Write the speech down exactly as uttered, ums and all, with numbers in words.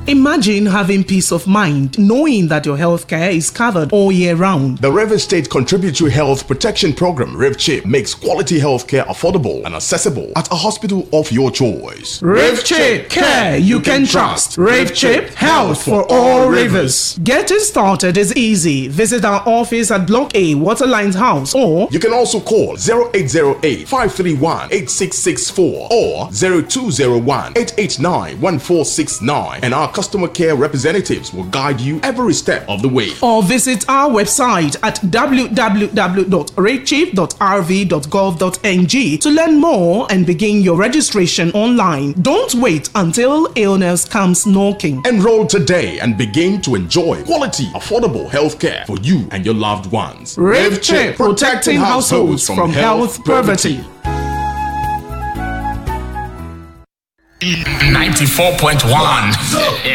Imagine having peace of mind knowing that your healthcare is covered all year round. The Rivers State Contributory Health Protection Program, RivChip, makes quality healthcare affordable and accessible at a hospital of your choice. RivChip, care you can trust. RivChip, health for all rivers. Getting started is easy. Visit our office at Block A, Waterlines House, or you can also call zero eight zero eight, five three one, eight six six four or zero two zero one, eight eight nine, one four six nine, and our customer care representatives will guide you every step of the way. Or visit our website at w w w dot rivchip dot r v dot gov dot n g to learn more and begin your registration online. Don't wait until illness comes knocking. Enroll today and begin to enjoy quality, affordable healthcare for you and your loved ones. RivChip, protecting households from health poverty. ninety-four point one